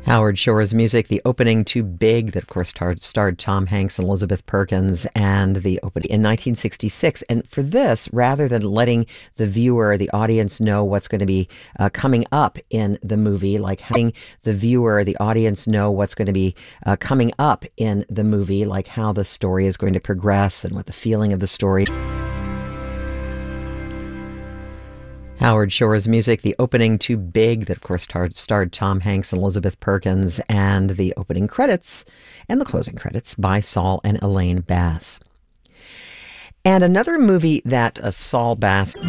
Howard Shore's music, the opening to Big, that of course starred Tom Hanks and Elizabeth Perkins, and the opening in 1966. And for this, rather than letting the viewer, the audience know what's going to be coming up in the movie, like having the viewer, the audience know what's going to be coming up in the movie, like how the story is going to progress and what the feeling of the story. Howard Shore's music, the opening to Big, that of course starred Tom Hanks and Elizabeth Perkins, and the opening credits and the closing credits by Saul and Elaine Bass. And another movie that Saul Bass